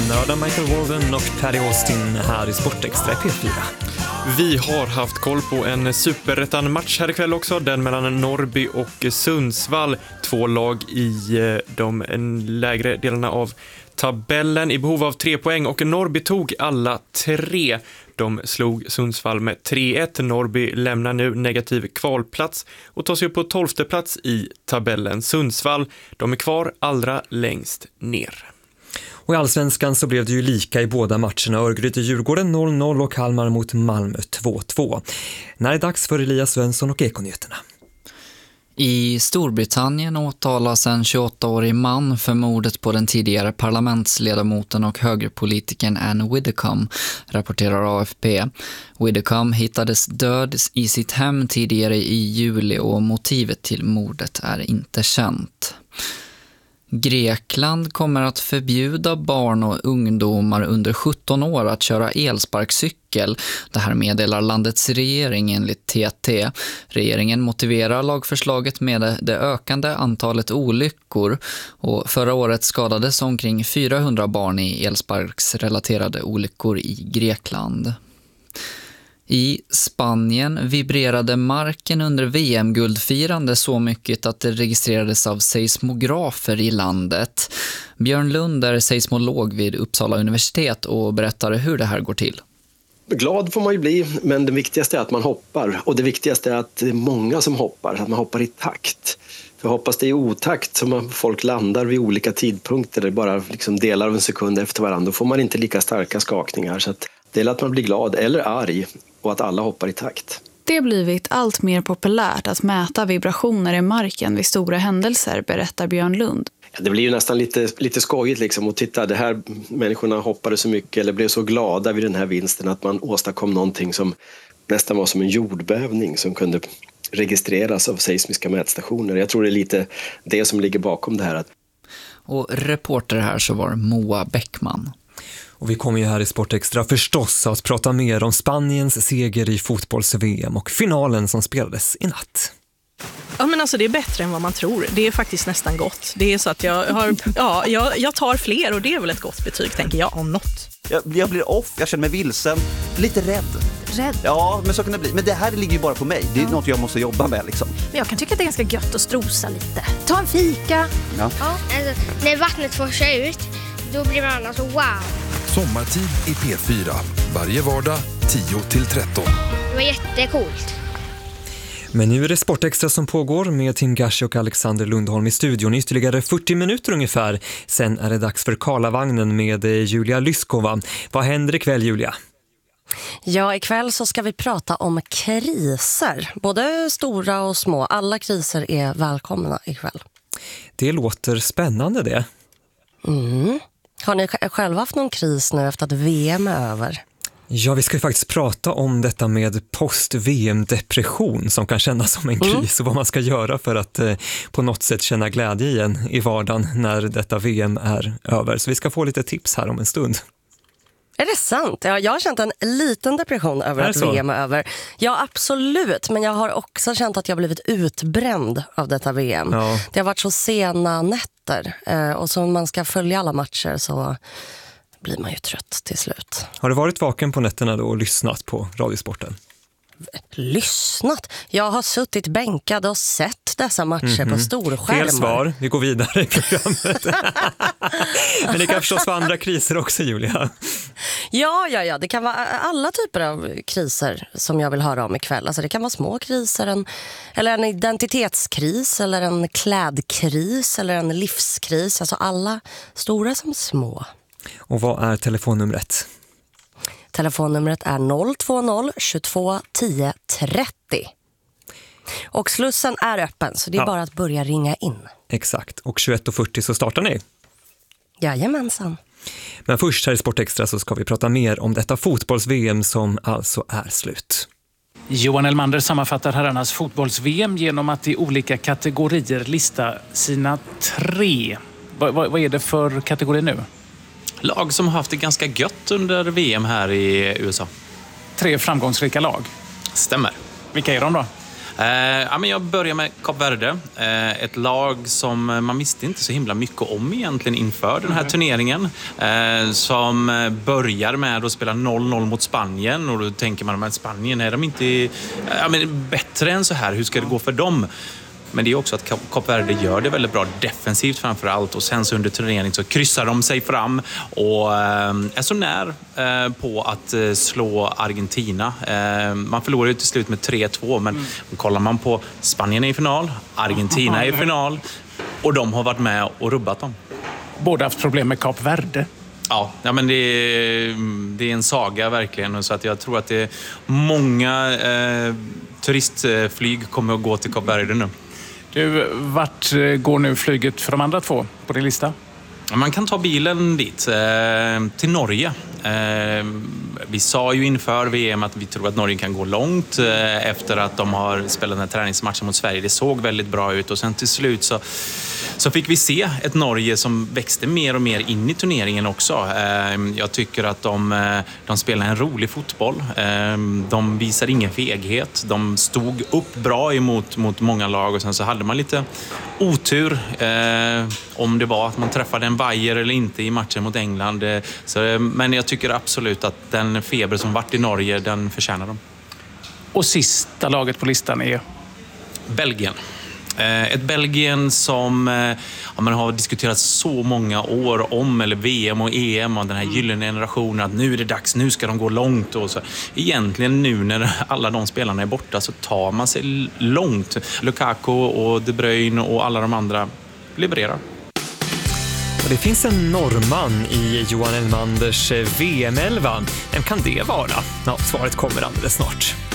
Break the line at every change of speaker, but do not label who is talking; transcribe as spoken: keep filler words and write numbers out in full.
nördar Michael Walden och Perry Austin här i Sportextra i P fyra.
Vi har haft koll på en superettan-match här ikväll också, den mellan Norrby och Sundsvall. Två lag i de lägre delarna av tabellen i behov av tre poäng och Norrby tog alla tre. De slog Sundsvall med tre ett. Norrby lämnar nu negativ kvalplats och tar sig upp på tolfte plats i tabellen. Sundsvall, de är kvar allra längst ner.
Och i Allsvenskan så blev det ju lika i båda matcherna. Örgryte Djurgården noll noll och Kalmar mot Malmö två två. När är det dags för Elias Svensson och Ekonyheterna?
I Storbritannien åtalas en tjugoåttaårig man för mordet på den tidigare parlamentsledamoten och högerpolitikern Anne Widdecombe, rapporterar A F P. Widdecombe hittades död i sitt hem tidigare i juli och motivet till mordet är inte känt. Grekland kommer att förbjuda barn och ungdomar under sjutton år att köra elsparkcykel. Det här meddelar landets regering enligt T T. Regeringen motiverar lagförslaget med det ökande antalet olyckor och förra året skadades omkring fyrahundra barn i elsparksrelaterade olyckor i Grekland. I Spanien vibrerade marken under V M-guldfirande så mycket att det registrerades av seismografer i landet. Björn Lund är seismolog vid Uppsala universitet och berättar hur det här går till.
Glad får man ju bli, men det viktigaste är att man hoppar. Och det viktigaste är att det är många som hoppar, att man hoppar i takt. För hoppas det är i otakt som folk landar vid olika tidpunkter, det är bara liksom delar av en sekund efter varandra, då får man inte lika starka skakningar. Så att det är att man blir glad eller arg och att alla hoppar i takt.
Det har blivit allt mer populärt att mäta vibrationer i marken vid stora händelser, berättar Björn Lund.
Det blir ju nästan lite, lite skojigt liksom. Och titta, det här människorna hoppade så mycket eller blev så glada vid den här vinsten att man åstadkom någonting som nästan var som en jordbävning som kunde registreras av seismiska mätstationer. Jag tror det är lite det som ligger bakom det här.
Och reporter här så var Moa Bäckman.
Och vi kommer ju här i Sportextra förstås att prata mer om Spaniens seger i fotbolls-V M och finalen som spelades i natt.
Ja, men alltså det är bättre än vad man tror. Det är faktiskt nästan gott. Det är så att jag har, ja, jag, jag tar fler och det är väl ett gott betyg, tänker jag, om något.
Jag, jag blir off, jag känner mig vilsen, lite rädd.
Rädd?
Ja, men så kan det bli. Men det här ligger ju bara på mig. Det är ja. något jag måste jobba med liksom.
Men jag kan tycka att det är ganska gött att strosa lite. Ta en fika.
Ja.
Ja. Alltså, när vattnet forsar ut, då blir man alltså wow.
Sommartid i P fyra. Varje vardag tio till tretton.
Det var jättecoolt.
Men nu är det Sportextra som pågår med Tim Gashi och Alexander Lundholm i studion i ytterligare fyrtio minuter ungefär. Sen är det dags för Karlavagnen med Julia Lyskova. Vad händer ikväll, Julia?
Ja, ikväll så ska vi prata om kriser. Både stora och små. Alla kriser är välkomna ikväll.
Det låter spännande det.
Mm. Har ni själva haft någon kris nu efter att V M är över?
Ja, vi ska ju faktiskt prata om detta med post-V M-depression som kan kännas som en kris mm. och vad man ska göra för att eh, på något sätt känna glädje igen i vardagen när detta V M är över. Så vi ska få lite tips här om en stund.
Är det sant? Ja, jag har känt en liten depression över att V M är över. Ja, absolut. Men jag har också känt att jag blivit utbränd av detta V M. Ja. Det har varit så sena nätter. Eh, och så man ska följa alla matcher så blir man ju trött till slut.
Har du varit vaken på nätterna då och lyssnat på Radiosporten?
Lyssnat? Jag har suttit bänkad och sett dessa matcher mm-hmm. på storskärmar.
Fel svar, vi går vidare i programmet. Men det kan förstås vara andra kriser också, Julia.
Ja, ja, ja. Det kan vara alla typer av kriser som jag vill höra om ikväll. Alltså det kan vara små kriser, en, eller en identitetskris, eller en klädkris, eller en livskris. Alltså alla stora som små.
Och vad är telefonnumret?
Telefonnumret är noll två noll tjugotvå tio trettio. Och slussen är öppen så det är ja. bara att börja ringa in.
Exakt, och tjugoett fyrtio så startar ni.
Jajamensan.
Men först här i Sportextra så ska vi prata mer om detta fotbolls-V M som alltså är slut.
Johan Elmander sammanfattar herrarnas fotbolls-V M genom att i olika kategorier lista sina tre. Vad, vad, vad är det för kategori nu?
Lag som har haft det ganska gött under V M här i U S A.
Tre framgångsrika lag.
Stämmer.
Vilka är de då?
Eh, ja, men jag börjar med Kap Verde. Eh, ett lag som man visste inte så himla mycket om egentligen inför den här mm. turneringen. Eh, som börjar med att spela noll noll mot Spanien. Och då tänker man att Spanien är de inte ja, men bättre än så här. Hur ska det gå för dem? Men det är också att Kap Verde gör det väldigt bra defensivt framför allt. Och sen så under turneringen så kryssar de sig fram och eh, är så när eh, på att eh, slå Argentina. Eh, man förlorar ju till slut med tre två, men mm. kollar man på Spanien är i final, Argentina är i final och de har varit med och rubbat dem.
Båda haft problem med Kap Verde.
Ja, ja men det är, det är en saga verkligen. Så att jag tror att det är många eh, turistflyg kommer att gå till Kap Verde nu.
Du, vart går nu flyget för de andra två på din lista?
Man kan ta bilen dit, eh, till Norge. Eh, vi sa ju inför V M att vi tror att Norge kan gå långt eh, efter att de har spelat den här träningsmatchen mot Sverige. Det såg väldigt bra ut och sen till slut så, så fick vi se ett Norge som växte mer och mer in i turneringen också. Eh, jag tycker att de, de spelar en rolig fotboll. Eh, de visar ingen feghet. De stod upp bra emot mot många lag och sen så hade man lite otur eh, om det var att man träffade en vajer eller inte i matchen mot England. Eh, så, men jag tycker absolut att den feber som varit i Norge, den förtjänar dem.
Och sista laget på listan är?
Belgien. Ett Belgien som ja, man har diskuterat så många år om, eller V M och E M och den här gyllene generationen, att nu är det dags, nu ska de gå långt. Och så. Egentligen nu när alla de spelarna är borta så tar man sig långt. Lukaku och De Bruyne och alla de andra levererar.
Och det finns en norrman i Johan Elmanders V M elva. Vem kan det vara? Ja, svaret kommer alldeles snart.